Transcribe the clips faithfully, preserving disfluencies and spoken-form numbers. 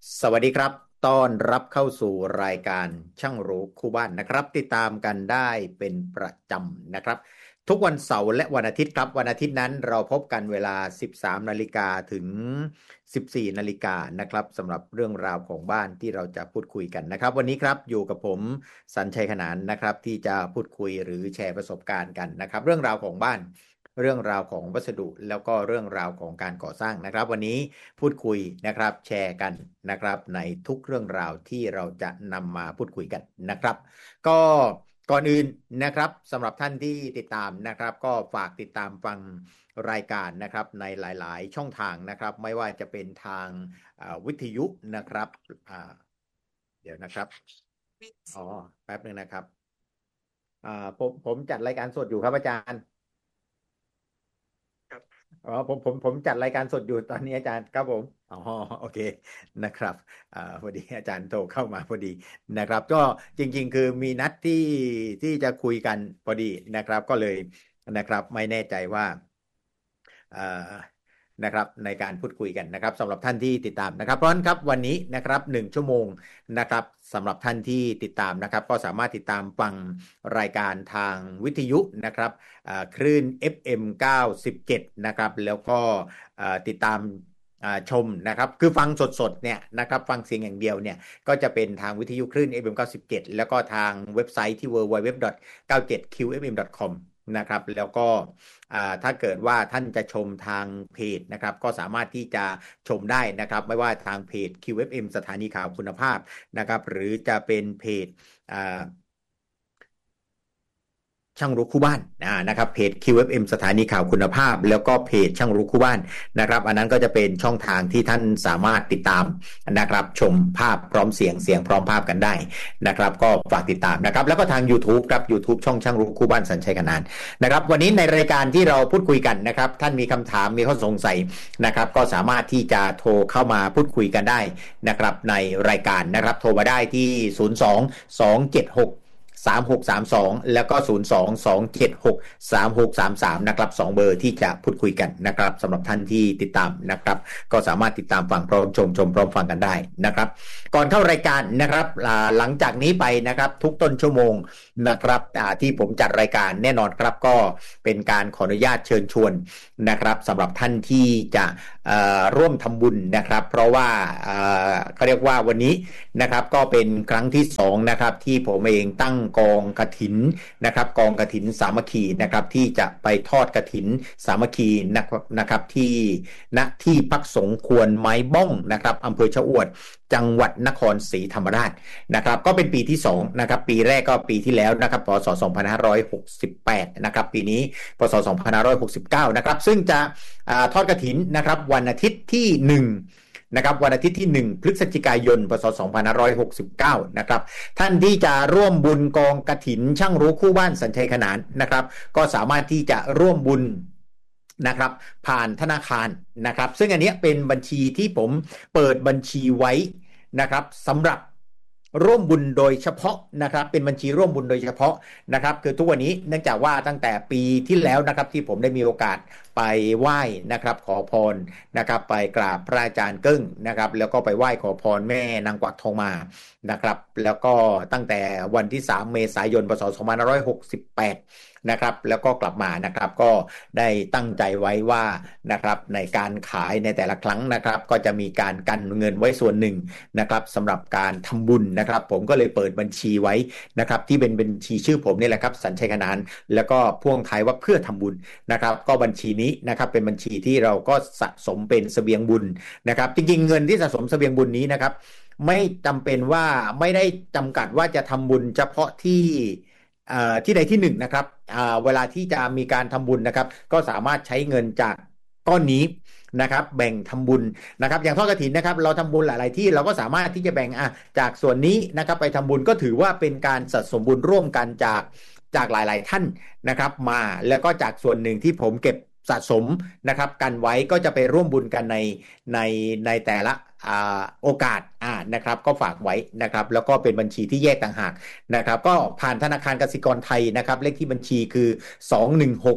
สวัสดีครับต้อนรับเข้าสู่รายการช่างรู้คู่บ้านนะครับติดตามกันได้เป็นประจำนะครับทุกวันเสาร์และวันอาทิตย์ครับวันอาทิตย์นั้นเราพบกันเวลา สิบสามนาฬิกาถึง สิบสี่นาฬิกานะครับสำหรับเรื่องราวของบ้านที่เราจะพูดคุยกันนะครับวันนี้ครับอยู่กับผมสัญชัยขนานนะครับที่จะพูดคุยหรือแชร์ประสบการณ์กันนะครับเรื่องราวของบ้านเรื่องราวของวัสดุแล้วก็เรื่องราวของการก่อสร้างนะครับวันนี้พูดคุยนะครับแชร์กันนะครับในทุกเรื่องราวที่เราจะนำมาพูดคุยกันนะครับก็ก่อนอื่นนะครับสำหรับท่านที่ติดตามนะครับก็ฝากติดตามฟังรายการนะครับในหลายๆช่องทางนะครับไม่ว่าจะเป็นทางวิทยุนะครับเดี๋ยวนะครับอ๋อแป๊บนึงนะครับผมผมจัดรายการสดอยู่ครับอาจารย์อ๋อผมผมผมจัดรายการสดอยู่ตอนนี้อาจารย์ครับผมอ๋อโอเคนะครับอ่าพอดีอาจารย์โทรเข้ามาพอดีนะครับก็จริงๆคือมีนัดที่ที่จะคุยกันพอดีนะครับก็เลยนะครับไม่แน่ใจว่าอ่านะครับในการพูดคุยกันนะครับสำหรับท่านที่ติดตามนะครับเพราะฉะนั้นครับวันนี้นะครับหนึ่งชั่วโมงนะครับสำหรับท่านที่ติดตามนะครับก็สามารถติดตามฟังรายการทางวิทยุนะครับคลื่น เอฟ เอ็ม เก้าสิบเจ็ดนะครับแล้วก็ติดตามชมนะครับคือฟังสดๆเนี่ยนะครับฟังเสียงอย่างเดียวเนี่ยก็จะเป็นทางวิทยุคลื่น เอฟ เอ็ม เก้าสิบเจ็ดแล้วก็ทางเว็บไซต์ที่ ดับเบิลยู ดับเบิลยู ดับเบิลยู ดอท เก้าสิบเจ็ด คิว เอฟ เอ็ม ดอท คอม นะครับแล้วก็ถ้าเกิดว่าท่านจะชมทางเพจนะครับก็สามารถที่จะชมได้นะครับไม่ว่าทางเพจ คิว เอฟ เอ็ม สถานีข่าวคุณภาพนะครับหรือจะเป็นเพจช่างรู้คู่บ้านนะครับเพจ คิว เอฟ เอ็ม สถานีข่าวคุณภาพแล้วก็เพจช่างรู้คู่บ้านนะครับอันนั้นก็จะเป็นช่องทางที่ท่านสามารถติดตามนะครับชมภาพพร้อมเสียงเสียงพร้อมภาพกันได้นะครับก็ฝากติดตามนะครับแล้วก็ทาง YouTube ครับ YouTube ช่องช่างรู้คู่บ้านสัญชัยขนานนะครับวันนี้ในรายการที่เราพูดคุยกันนะครับท่านมีคำถามมีข้อสงสัยนะครับก็สามารถที่จะโทรเข้ามาพูดคุยกันได้นะครับในรายการนะครับโทรมาได้ที่ศูนย์ สอง สอง เจ็ด หกสาม หก สาม สองแล้วก็ศูนย์ สอง สอง เจ็ด หก สาม หก สาม สามนะครับสองเบอร์ที่จะพูดคุยกันนะครับสำหรับท่านที่ติดตามนะครับก็สามารถติดตามฟังพร้อมชมชมพร้อมฟังกันได้นะครับก่อนเข้ารายการนะครับหลังจากนี้ไปนะครับทุกต้นชั่วโมงนะครับที่ผมจัดรายการแน่นอนครับก็เป็นการขออนุญาตเชิญชวนนะครับสำหรับท่านที่จะร่วมทำบุญนะครับเพราะว่าเขาเรียกว่าวันนี้นะครับก็เป็นครั้งที่สองนะครับที่ผมเองตั้งกองกฐินนะครับกองกฐินสามัคคีนะครับที่จะไปทอดกฐินสามัคคีนะครับที่ณที่พักสงฆ์ควรไม้บ้องนะครับอำเภอชะอวดจังหวัดนครศรีธรรมราชนะครับก็เป็นปีที่สองนะครับปีแรกก็ปีที่แล้วนะครับพศสองพันห้าร้อยหกสิบแปดนะครับปีนี้พศสองพันห้าร้อยหกสิบเก้านะครับซึ่งจะทอดกฐินนะครับวันอาทิตย์ที่หนึ่งนะครับวันอาทิตย์ที่หนึ่งพฤศจิกายนพศสองพันห้าร้อยหกสิบเก้านะครับท่านที่จะร่วมบุญกองกฐินช่างรู้คู่บ้านสัญชัยขนานนะครับก็สามารถที่จะร่วมบุญนะครับผ่านธนาคารนะครับซึ่งอันนี้เป็นบัญชีที่ผมเปิดบัญชีไว้นะครับสำหรับร่วมบุญโดยเฉพาะนะครับเป็นบัญชีร่วมบุญโดยเฉพาะนะครับคือทุกวันนี้เนื่องจากว่าตั้งแต่ปีที่แล้วนะครับที่ผมได้มีโอกาสไปไหว้นะครับขอพรนะครับไปกราบพระอาจารย์กึ้งนะครับแล้วก็ไปไหว้ขอพรแม่นางกวักทองมานะครับแล้วก็ตั้งแต่วันที่สามเมษายนพศสองพันห้าร้อยหกสิบแปดนะครับแล้วก็กลับมานะครับก็ได้ตั้งใจไว้ว่านะครับในการขายในแต่ละครั้งนะครับก็จะมีการกันเงินไว้ส่วนหนึ่งนะครับสำหรับการทำบุญนะครับผมก็เลยเปิดบัญชีไว้นะครับที่เป็นบัญชีชื่อผมนี่แหละครับสัญชัยขนานแล้วก็พ่วงท้ายว่าเพื่อทำบุญนะครับก็บัญชีนี้นะครับเป็นบัญชีที่เราก็สะสมเป็นเสบียงบุญนะครับจริงๆเงินที่สะสมเสบียงบุญนี้นะครับไม่จำเป็นว่าไม่ได้จำกัดว่าจะทำบุญเฉพาะที่ที่ใดที่หนึ่งนะครับเวลาที่จะมีการทำบุญนะครับก็สามารถใช้เงินจากก้อนนี้นะครับแบ่งทำบุญนะครับอย่างทอดกฐินนะครับเราทำบุญหลายๆที่เราก็สามารถที่จะแบ่งอ่ะจากส่วนนี้นะครับไปทำบุญก็ถือว่าเป็นการสะสมบุญร่วมกันจากจากหลายๆท่านนะครับมาแล้วก็จากส่วนหนึ่งที่ผมเก็บสะสมนะครับกันไว้ก็จะไปร่วมบุญกันในในในแต่ละโอกาสอ่านะครับก็ฝากไว้นะครับแล้วก็เป็นบัญชีที่แยกต่างหากนะครับก็ผ่านธนาคารกสิกรไทยนะครับเลขที่บัญชีคือสอง หนึ่ง หก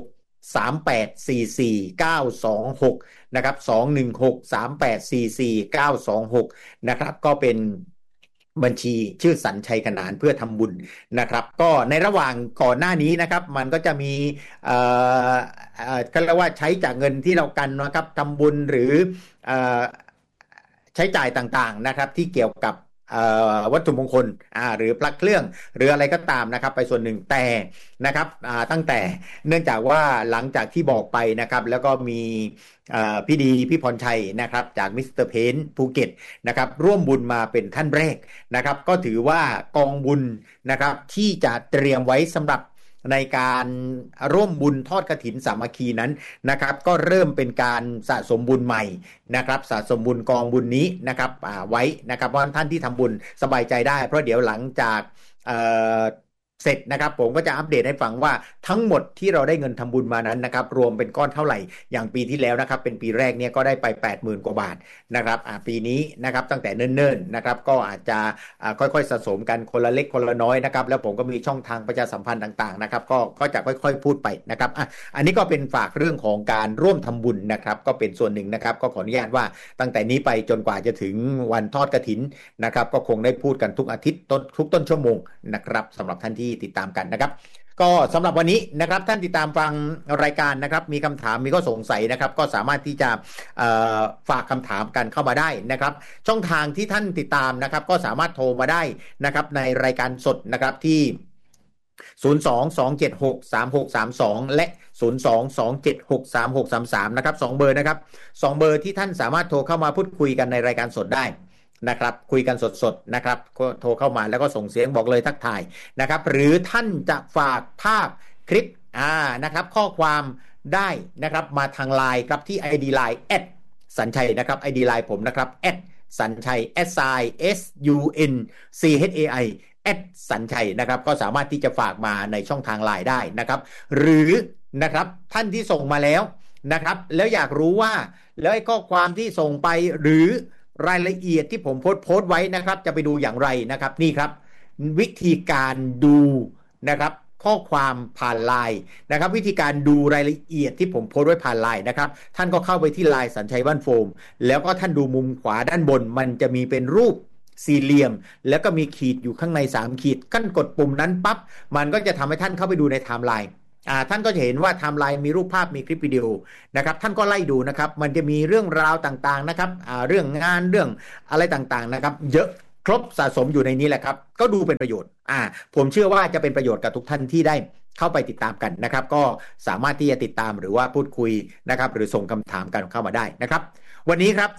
สามแปดสี่สี่เก้าสองหกนะครับสองหนึ่งหก สามแปดสี่สี่เก้าสองหกนะครับก็เป็นบัญชีชื่อสัญชัยขนานเพื่อทำบุญนะครับก็ในระหว่างก่อนหน้านี้นะครับมันก็จะมีเอ่อเอ่อก็เรียกว่าใช้จากเงินที่เรากันนะครับทำบุญหรือเอ่อใช้จ่ายต่างๆนะครับที่เกี่ยวกับวัตถุมงคลอ่าหรือพระเครื่องหรืออะไรก็ตามนะครับไปส่วนหนึ่งแต่นะครับอ่าตั้งแต่เนื่องจากว่าหลังจากที่บอกไปนะครับแล้วก็มีพี่ดีพี่พรชัยนะครับจากมิสเตอร์เพนภูเก็ตนะครับร่วมบุญมาเป็นท่านแรกนะครับก็ถือว่ากองบุญนะครับที่จะเตรียมไว้สำหรับในการร่วมบุญทอดกฐินสามัคคีนั้นนะครับก็เริ่มเป็นการสะสมบุญใหม่นะครับสะสมบุญกองบุญนี้นะครับไว้นะครับเพราะท่านที่ทำบุญสบายใจได้เพราะเดี๋ยวหลังจากเสร็จนะครับผมก็จะอัปเดตให้ฟังว่าทั้งหมดที่เราได้เงินทำบุญมานั้นนะครับรวมเป็นก้อนเท่าไหร่อย่างปีที่แล้วนะครับเป็นปีแรกเนี่ยก็ได้ไป แปดหมื่น กว่าบาทนะครับปีนี้นะครับตั้งแต่เนิ่นๆนะครับก็อาจจะค่อยๆสะสมกันคนละเล็กคนละน้อยนะครับแล้วผมก็มีช่องทางประชาสัมพันธ์ต่างๆนะครับก็ก็จะค่อยๆพูดไปนะครับอ่ะอันนี้ก็เป็นฝากเรื่องของการร่วมทำบุญนะครับก็เป็นส่วนหนึ่งนะครับก็ขออนุญาตว่าตั้งแต่นี้ไปจนกว่าจะถึงวันทอดกฐินนะครับก็คงได้พูดกันทุกอาทิตย์ทุกต้นชั่วโมงนะครับสำหรับท่านที่ติดตามกันนะครับก็สำหรับวันนี้นะครับท่านติดตามฟังรายการนะครับมีคำถามมีข้อสงสัยนะครับก็สามารถที่จะฝากคำถามกันเข้ามาได้นะครับช่องทางที่ท่านติดตามนะครับก็สามารถโทรมาได้นะครับในรายการสดนะครับที่ศูนย์ สอง สอง เจ็ด หก สาม หก สาม สองและศูนย์ สอง สอง เจ็ด หก สาม หก สาม สามนะครับสองเบอร์นะครับสองเบอร์ที่ท่านสามารถโทรเข้ามาพูดคุยกันในรายการสดได้นะครับคุยกันสดๆนะครับโทรเข้ามาแล้วก็ส่งเสียงบอกเลยทักทายนะครับหรือท่านจะฝากภาพคลิปอ่านะครับข้อความได้นะครับมาทางไลน์ครับที่ ไอ ดี ไลน์ แอท สัญชัยนะครับ ไอ ดี ไลน์ผมนะครับ แอท สัญชัย S I S U N C H A I แอท สัญชัยนะครับก็สามารถที่จะฝากมาในช่องทางไลน์ได้นะครับหรือนะครับท่านที่ส่งมาแล้วนะครับแล้วอยากรู้ว่าแล้วไอ้ข้อความที่ส่งไปหรือรายละเอียดที่ผมโพสต์โพสต์ไว้นะครับจะไปดูอย่างไรนะครับนี่ครับวิธีการดูนะครับข้อความผ่านไลน์นะครับวิธีการดูรายละเอียดที่ผมโพสต์ไว้ผ่านไลน์นะครับท่านก็เข้าไปที่ไลน์สัญชัยบ้านโฟมแล้วก็ท่านดูมุมขวาด้านบนมันจะมีเป็นรูปสี่เหลี่ยมแล้วก็มีขีดอยู่ข้างในสามขีดขั้นกดปุ่มนั้นปั๊บมันก็จะทำให้ท่านเข้าไปดูในไทม์ไลน์อ่าท่านก็จะเห็นว่าไทม์ไลน์มีรูปภาพมีคลิปวิดีโอนะครับท่านก็ไล่ดูนะครับมันจะมีเรื่องราวต่างๆนะครับอ่าเรื่องงานเรื่องอะไรต่างๆนะครับเยอะครบสะสมอยู่ในนี้แหละครับก็ดูเป็นประโยชน์อ่าผมเชื่อว่าจะเป็นประโยชน์กับทุกท่านที่ได้เข้าไปติดตามกันนะครับก็สามารถที่จะติดตามหรือว่าพูดคุยนะครับหรือส่งคำถามกันเข้ามาได้นะครับวันนี้ครับ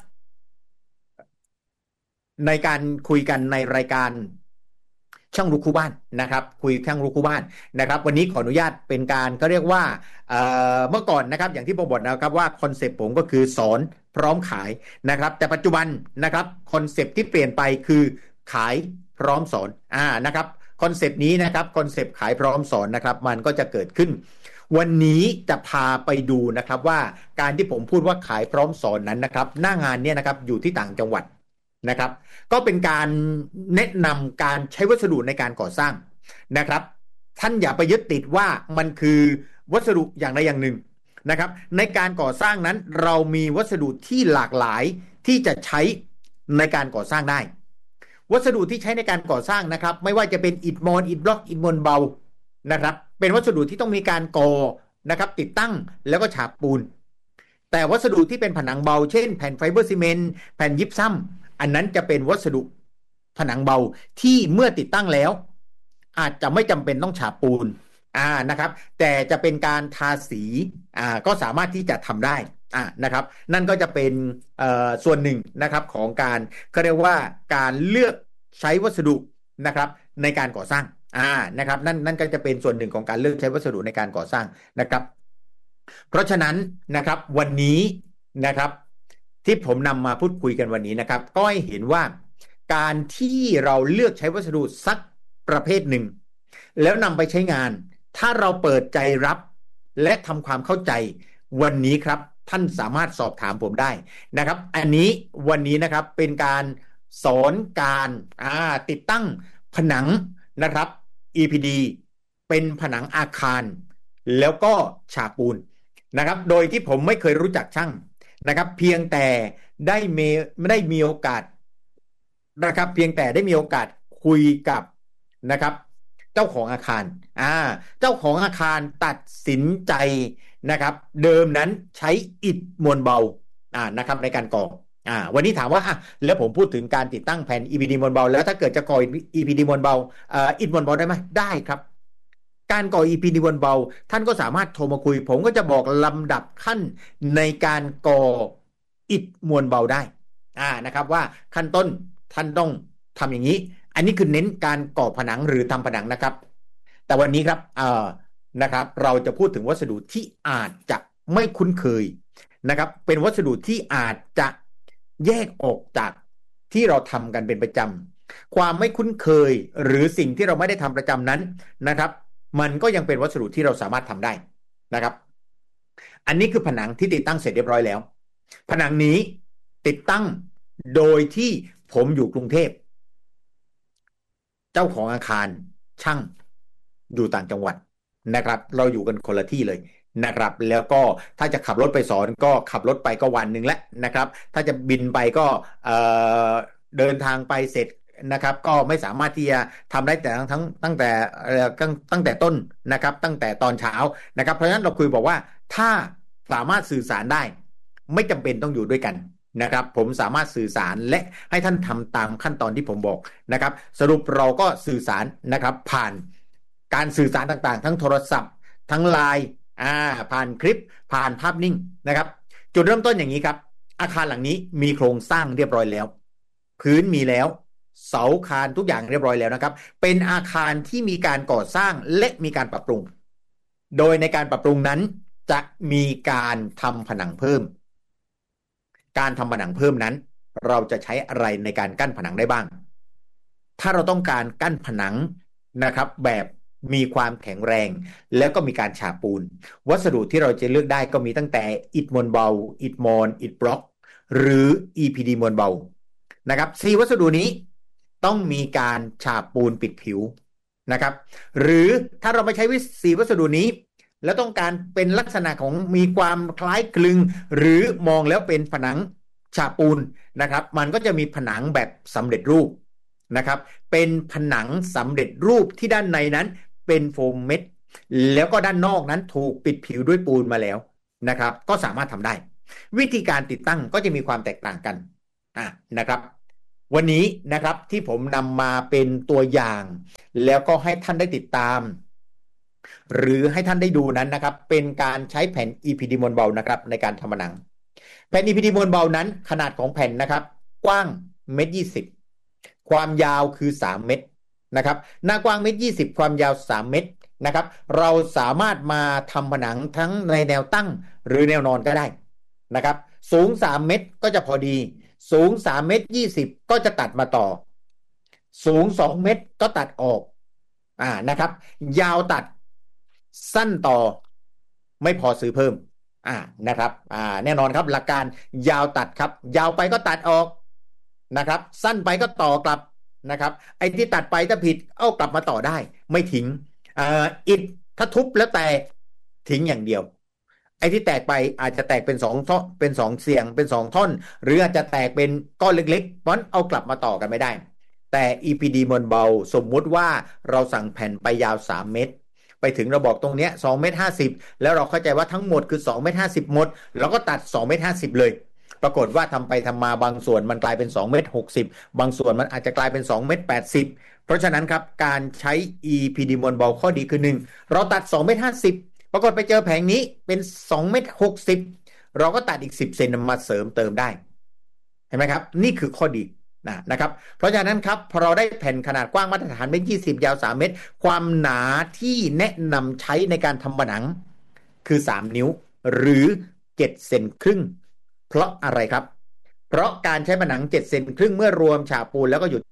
ในการคุยกันในรายการช่างรู้คู่บ้านนะครับคุยช่างรู้คู่บ้านนะครับวันนี้ขออนุญาตเป็นการก็เรียกว่า เอ่อ เมื่อก่อนนะครับอย่างที่ผมบอกนะครับว่าคอนเซปต์ผมก็คือสอนพร้อมขายนะครับแต่ปัจจุบันนะครับคอนเซปต์ที่เปลี่ยนไปคือขายพร้อมสอนอ่านะครับคอนเซปต์นี้นะครับคอนเซปต์ขายพร้อมสอนนะครับมันก็จะเกิดขึ้นวันนี้จะพาไปดูนะครับว่าการที่ผมพูดว่าขายพร้อมสอนนั้นนะครับหน้างานเนี่ยนะครับอยู่ที่ต่างจังหวัดนะครับก็เป็นการแนะนำการใช้วัสดุในการก่อสร้างนะครับท่านอย่าไปยึดติดว่ามันคือวัสดุอย่างใดอย่างหนึ่งนะครับในการก่อสร้างนั้นเรามีวัสดุที่หลากหลายที่จะใช้ในการก่อสร้างได้วัสดุที่ใช้ในการก่อสร้างนะครับไม่ว่าจะเป็นอิฐมอนอิฐบล็อกอิฐมวลเบานะครับเป็นวัสดุที่ต้องมีการก่อนะครับติดตั้งแล้วก็ฉาบปูนแต่วัสดุที่เป็นผนังเบาเช่นแผ่นไฟเบอร์ซีเมนต์แผ่นยิปซัมอันนั้นจะเป็นวัสดุผนังเบาที่เมื่อติดตั้งแล้วอาจจะไม่จำเป็นต้องฉาบปูนอ่านะครับแต่จะเป็นการทาสีอ่าก็สามารถที่จะทำได้อ่านะครับนั่นก็จะเป็นเอ่อส่วนหนึ่งนะครับของการก็เรียกว่าการเลือกใช้วัสดุนะครับในการก่อสร้างอ่านะครับนั่นนั่นก็จะเป็นส่วนหนึ่งของการเลือกใช้วัสดุในการก่อสร้างนะครับเพราะฉะนั้นนะครับวันนี้นะครับที่ผมนำมาพูดคุยกันวันนี้นะครับก็ให้เห็นว่าการที่เราเลือกใช้วัสดุสักประเภทหนึ่งแล้วนำไปใช้งานถ้าเราเปิดใจรับและทำความเข้าใจวันนี้ครับท่านสามารถสอบถามผมได้นะครับอันนี้วันนี้นะครับเป็นการสอนการติดตั้งผนังนะครับ อี พี ดี เป็นผนังอาคารแล้วก็ฉาบปูนนะครับโดยที่ผมไม่เคยรู้จักช่างนะครับเพียงแต่ได้มีไม่ได้มีโอกาสนะครับเพียงแต่ได้มีโอกาสคุยกับนะครับเจ้าของอาคารอ่าเจ้าของอาคารตัดสินใจนะครับเดิมนั้นใช้อิฐมวลเบาอ่านะครับในการก่ออ่าวันนี้ถามว่าอ่ะแล้วผมพูดถึงการติดตั้งแผ่น อี พี ดี มวลเบาแล้วถ้าเกิดจะก่อ อี พี ดี มวลเบาเอ่ออิฐมวลเบาได้ไหมได้ครับการก่อ อี พี ดี มวลเบาท่านก็สามารถโทรมาคุยผมก็จะบอกลำดับขั้นในการก่ออิฐมวลเบาได้อ่านะครับว่าขั้นต้นท่านต้องทำอย่างนี้อันนี้คือเน้นการก่อผนังหรือทำผนังนะครับแต่วันนี้ครับเอ่อนะครับเราจะพูดถึงวัสดุที่อาจจะไม่คุ้นเคยนะครับเป็นวัสดุที่อาจจะแยกออกจากที่เราทำกันเป็นประจำความไม่คุ้นเคยหรือสิ่งที่เราไม่ได้ทำประจำนั้นนะครับมันก็ยังเป็นวัสดุที่เราสามารถทำได้นะครับอันนี้คือผนังที่ติดตั้งเสร็จเรียบร้อยแล้วผนังนี้ติดตั้งโดยที่ผมอยู่กรุงเทพเจ้าของอาคารช่างอยู่ต่างจังหวัดนะครับเราอยู่กันคนละที่เลยนะครับแล้วก็ถ้าจะขับรถไปสอนก็ขับรถไปก็วันหนึ่งแล้วนะครับถ้าจะบินไปก็เอ่อเดินทางไปเสร็จนะครับก็ไม่สามารถที่จะทำได้แต่ทั้งทั้งตั้งแต่เอ่อตั้งตั้งแต่ต้นนะครับตั้งแต่ตอนเช้านะครับเพราะฉะนั้นเราคุยบอกว่าถ้าสามารถสื่อสารได้ไม่จำเป็นต้องอยู่ด้วยกันนะครับผมสามารถสื่อสารและให้ท่านทำตามขั้นตอนที่ผมบอกนะครับสรุปเราก็สื่อสารนะครับผ่านการสื่อสารต่างๆทั้งโทรศัพท์ทั้งไลน์อ่าผ่านคลิปผ่านภาพนิ่งนะครับจุดเริ่มต้นอย่างนี้ครับอาคารหลังนี้มีโครงสร้างเรียบร้อยแล้วพื้นมีแล้วเสาคานทุกอย่างเรียบร้อยแล้วนะครับเป็นอาคารที่มีการก่อสร้างและมีการปรับปรุงโดยในการปรับปรุงนั้นจะมีการทำผนังเพิ่มการทำผนังเพิ่มนั้นเราจะใช้อะไรในการกั้นผนังได้บ้างถ้าเราต้องการกั้นผนังนะครับแบบมีความแข็งแรงแล้วก็มีการฉาบปูนวัสดุที่เราจะเลือกได้ก็มีตั้งแต่อิฐมวลเบาอิฐมอนอิฐบล็อกหรือ อี พี ดี มวลเบานะครับสี่วัสดุนี้ต้องมีการฉาบปูนปิดผิวนะครับหรือถ้าเราไม่ใช้สี่วัสดุนี้แล้วต้องการเป็นลักษณะของมีความคล้ายคลึงหรือมองแล้วเป็นผนังฉาบปูนนะครับมันก็จะมีผนังแบบสำเร็จรูปนะครับเป็นผนังสำเร็จรูปที่ด้านในนั้นเป็นโฟมเม็ดแล้วก็ด้านนอกนั้นถูกปิดผิวด้วยปูนมาแล้วนะครับก็สามารถทำได้วิธีการติดตั้งก็จะมีความแตกต่างกันอ่ะนะครับวันนี้นะครับที่ผมนำมาเป็นตัวอย่างแล้วก็ให้ท่านได้ติดตามหรือให้ท่านได้ดูนั้นนะครับเป็นการใช้แผ่น อี พี ดี มวลเบานะครับในการทำผนังแผ่น อี พี ดี มวลเบานั้นขนาดของแผ่นนะครับกว้างเมตรยี่สิบความยาวคือสามเมตรนะครับหน้ากว้างเมตรยี่สิบความยาวสามเมตรนะครับเราสามารถมาทำผนังทั้งในแนวตั้งหรือแนวนอนก็ได้นะครับสูงสามเมตรก็จะพอดีสูงสามเมตรยี่สิบก็จะตัดมาต่อสูงสองเมตรก็ตัดออกอ่านะครับยาวตัดสั้นต่อไม่พอซื้อเพิ่มอ่านะครับอ่าแน่นอนครับหลักการยาวตัดครับยาวไปก็ตัดออกนะครับสั้นไปก็ต่อกลับนะครับไอ้ที่ตัดไปถ้าผิดเอากลับมาต่อได้ไม่ทิ้งอ่าอิฐถ้าทุบแล้วแตกทิ้งอย่างเดียวไอ้ที่แตกไปอาจจะแตกเป็นสองท่อนเป็นสองเสียงเป็นสองท่อนหรืออาจจะแตกเป็นก้อนเล็กๆเพราะเอากลับมาต่อกันไม่ได้แต่ อี พี ดี มวลเบาสมมุติว่าเราสั่งแผ่นไปยาวสามเมตรไปถึงเราบอกตรงเนี้ยสองเมตรห้าสิบแล้วเราเข้าใจว่าทั้งหมดคือสองเมตรห้าสิบหมดเราก็ตัดสองเมตรห้าสิบเลยปรากฏว่าทำไปทำมาบางส่วนมันกลายเป็นสองเมตรหกสิบบางส่วนมันอาจจะกลายเป็นสองเมตรแปดสิบเพราะฉะนั้นครับการใช้ อี พี ดี มวลเบาข้อดีคือหนึ่งเราตัดสองเมตรห้าสิบปรากฏไปเจอแผงนี้เป็นสองเมตรหกสิบเราก็ตัดอีกสิบเซนมาเสริมเติมได้เห็นไหมครับนี่คือข้อดีนะนะครับเพราะฉะนั้นครับพอเราได้แผ่นขนาดกว้างมาตรฐานเมตรยี่สิบยาวสามเมตรความหนาที่แนะนำใช้ในการทำผนังคือสามนิ้วหรือเจ็ดเซนครึ่งเพราะอะไรครับเพราะการใช้ผนังเจ็ดเซนครึ่งเมื่อรวมฉาบปูนแล้วก็หยุด